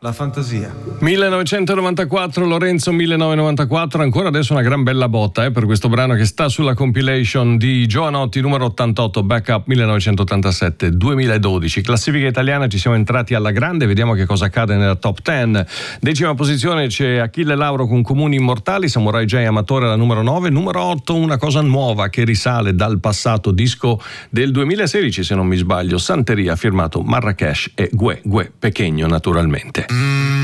La fantasia. 1994, Lorenzo 1994, ancora adesso una gran bella botta per questo brano che sta sulla compilation di Giovanotti numero 88, Backup 1987-2012. Classifica italiana, ci siamo entrati alla grande, vediamo che cosa accade nella top 10. Decima posizione c'è Achille Lauro con Comuni Immortali, Samurai J Amatore alla numero 9, numero 8 una cosa nuova che risale dal passato, disco del 2016 se non mi sbaglio, Santeria, firmato Marrakesh e Gue Pequeño naturalmente.